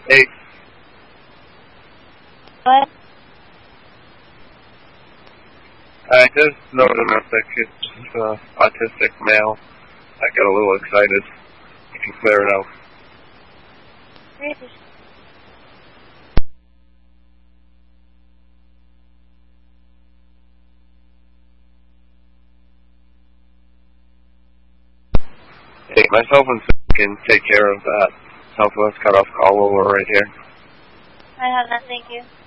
Hey. What? I just noticed that kid's autistic male. I got a little excited. You can clear it out. Hey, myself and Phil can take care of that Southwest cutoff call over right here. I have that, thank you.